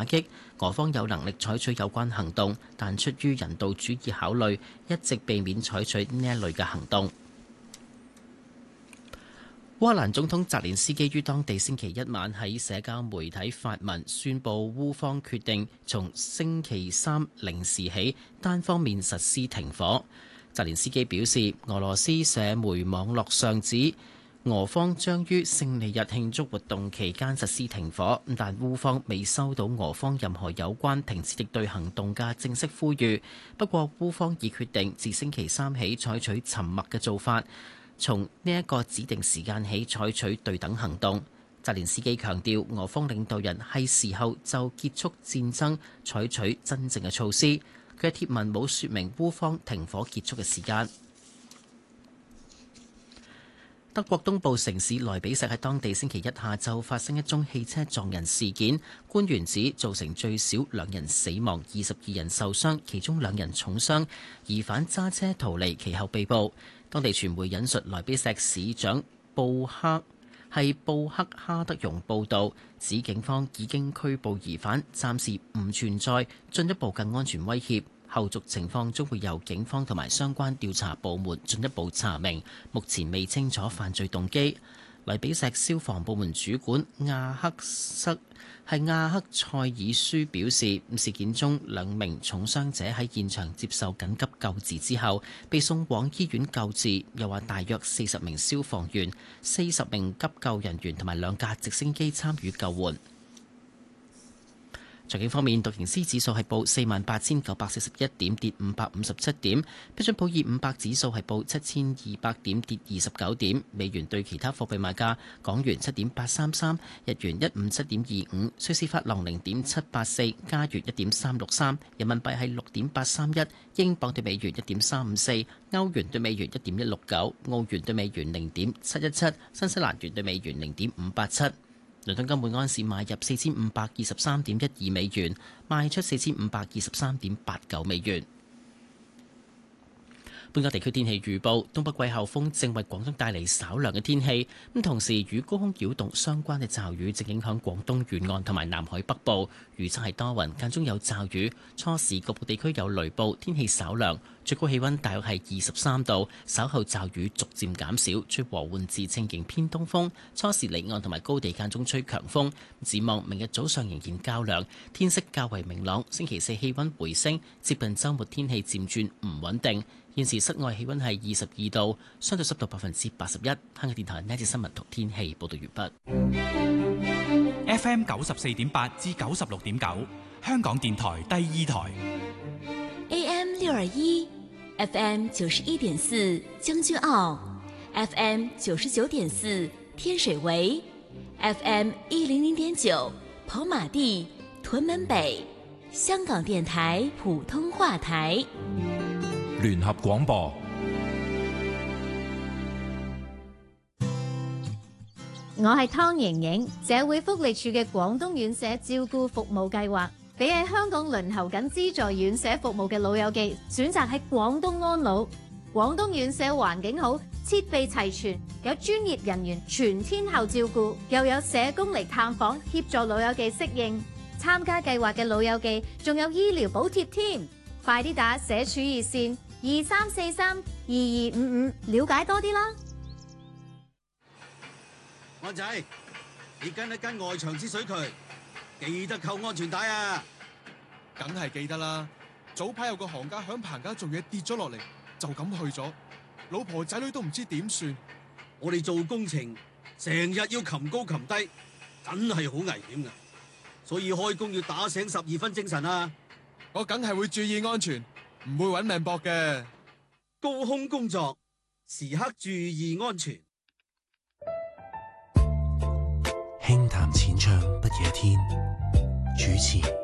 打擊。俄方有能力採取有關行動，但出於人道主義考慮，一直避免採取呢一類嘅行動。烏克蘭總統澤連斯基於當地星期一晚喺社交媒體發文，宣布烏方決定從星期三零時起單方面實施停火。澤連斯基表示，俄羅斯社媒網絡上指俄方將於勝利日慶祝活動期間實施停火，但烏方未收到俄方任何有關停止敵對行動嘅正式呼籲。不過，烏方已決定自星期三起採取沉默嘅做法，從呢一個指定時間起採取對等行動。澤連斯基強調，俄方領導人係時候就結束戰爭採取真正嘅措施。佢嘅貼文冇說明烏方停火結束嘅時間。德國東部城市萊比錫喺當地星期一下晝發生一宗汽車撞人事件，官員指造成最少2人死亡、22人受傷，其中2人重傷。疑犯揸車逃離，其後被捕。當地傳媒引述萊比錫市長布克哈德容報導，指警方已經拘捕疑犯，暫時唔存在進一步嘅安全威脅。後續情況將會由警方同埋相關調查部門進一步查明，目前未清楚犯罪動機。萊比錫消防部門主管亞克塞爾舒表示，事件中2名重傷者喺現場接受緊急救治之後被送往醫院救治。又話大約40名消防員、40名急救人員同埋2架直升機參與救援。財經方面，道瓊斯指數係報48,941點，跌557點；標準普爾500指數係報7,200點，跌29點。美元對其他貨幣賣價：港元7.833，日元157.25，瑞士法郎0.784，加元1.363，人民幣係6.831，英鎊對美元1.354，歐元對美元1.169，澳元對美元0.717，新西蘭元對美元0.587。倫敦金每安士買入4523.12美元，賣出4523.89美元。本港地區天氣預報：東北季候風正為廣東帶嚟稍涼嘅天氣，咁同時與高空擾動相關嘅驟雨正影響廣東沿岸同埋南海北部。預測係多雲，間中有驟雨，初時局部地區有雷暴，天氣稍涼，最高氣溫大約係23度。稍後驟雨逐漸減少，吹和緩至清勁偏東風，初時離岸同埋高地間中吹強風。展望明日早上仍然較涼，天色較為明朗。星期四氣溫回升，接近週末天氣漸轉唔穩定。現時室外氣溫係22度，相對濕度81%。香港電台呢節新聞同天氣報道完畢。FM 94.8至96.9，香港電台第2台。 AM 621 FM 91.4將軍澳 FM 99.4天水圍 FM 100.9跑馬地屯門北，香港電台普通話台。 聯合廣播。 我係湯瑩瑩，社會福利署嘅廣東院舍照顧服務計劃，俾喺香港輪候緊資助院舍服務嘅老友記選擇喺廣東安老。廣東院舍環境好，設備齊全，有專業人員全天候照顧，又有社工嚟探訪協助老友記適應。參加計劃嘅老友記仲有醫療補貼添，快啲打社署熱線23432255了解多啲啦。 安仔，你跟一跟外牆之水渠，記得扣安全帶啊！ 梗係記得啦。早排有個行家響棚架做嘢跌咗落嚟，就咁去咗，老婆仔女都唔知點算。 我哋做工程成日要擒高擒低，真係好危險噶，所以開工要打醒12分精神啊！ 我梗係會注意安全，唔會搵命搏嘅。 高空工作時刻注意安全。 輕談淺唱不夜天，主持